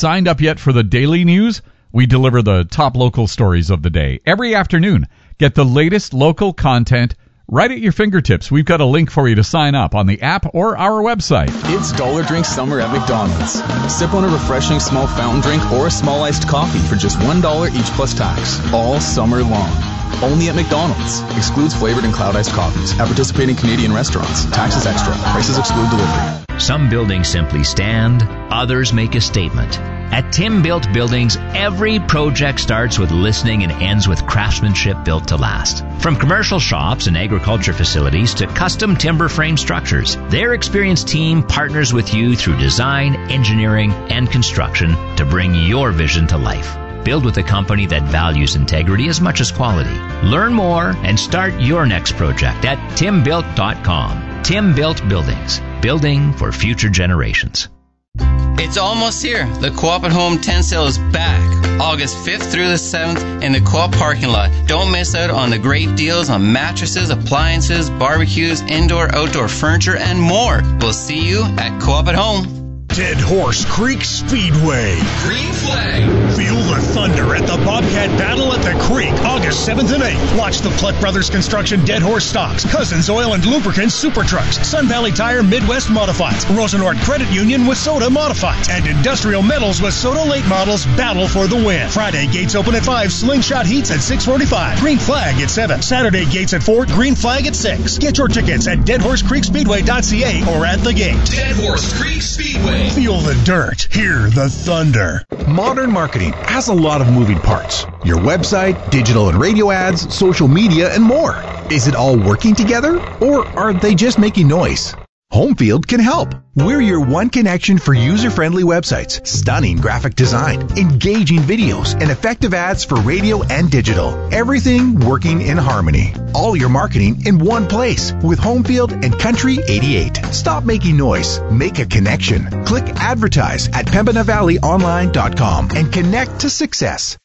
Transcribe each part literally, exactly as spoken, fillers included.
signed up yet for the daily news? We deliver the top local stories of the day every afternoon. Get the latest local content right at your fingertips. We've got a link for you to sign up on the app or our website. It's Dollar Drink Summer at McDonald's. Sip on a refreshing small fountain drink or a small iced coffee for just one dollar each plus tax, all summer long. Only at McDonald's. Excludes flavored and cloud iced coffees. At participating Canadian restaurants. Taxes extra. Prices exclude delivery. Some buildings simply stand, others make a statement. At Tim Built Buildings, every project starts with listening and ends with craftsmanship built to last. From commercial shops and agriculture facilities to custom timber frame structures, their experienced team partners with you through design, engineering, and construction to bring your vision to life. Build with a company that values integrity as much as quality. Learn more and start your next project at tim built dot com. Tim Built Buildings, building for future generations. It's almost here. The Co-op at Home tent sale is back. August fifth through the seventh in the Co-op parking lot. Don't miss out on the great deals on mattresses, appliances, barbecues, indoor, outdoor furniture, and more. We'll see you at Co-op at Home. Dead Horse Creek Speedway. Green flag. Feel the thunder at the Bobcat Battle at the Creek, August seventh and eighth. Watch the Plutt Brothers Construction Dead Horse Stocks, Cousins Oil and Lubricants Super Trucks, Sun Valley Tire Midwest Modifieds, Rosenort Credit Union with Soda Modifieds, and Industrial Metals with Soda Late Models battle for the win. Friday, gates open at five, Slingshot Heats at six forty-five, Green Flag at seven. Saturday, gates at four, Green Flag at six. Get your tickets at dead horse creek speedway dot c a or at the gate. Dead Horse Creek Speedway. Feel the dirt. Hear the thunder. Modern marketing has a lot of moving parts. Your website, digital and radio ads, social media, and more. Is it all working together, or are they just making noise? Homefield can help. We're your one connection for user-friendly websites, stunning graphic design, engaging videos, and effective ads for radio and digital. Everything working in harmony. All your marketing in one place with Homefield and Country eighty-eight. Stop making noise. Make a connection. Click advertise at pembina valley online dot com and connect to success.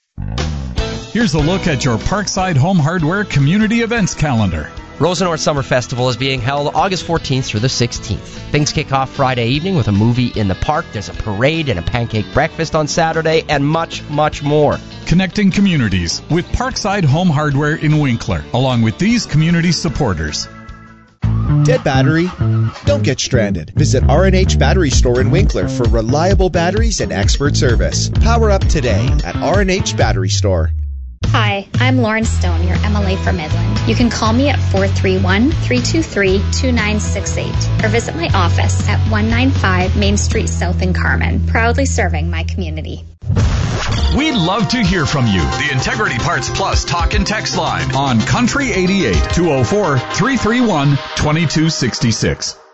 Here's a look at your Parkside Home Hardware community events calendar. Rosenort Summer Festival is being held August fourteenth through the sixteenth. Things kick off Friday evening with a movie in the park. There's a parade and a pancake breakfast on Saturday, and much, much more. Connecting communities with Parkside Home Hardware in Winkler, along with these community supporters. Dead battery? Don't get stranded. Visit R and H Battery Store in Winkler for reliable batteries and expert service. Power up today at R and H Battery Store. Hi, I'm Lauren Stone, your M L A for Midland. You can call me at four three one, three two three, two nine six eight or visit my office at one ninety-five Main Street South in Carmen, proudly serving my community. We'd love to hear from you. The Integrity Parts Plus talk and text line on Country eighty-eight, two oh four, three three one, two two six six.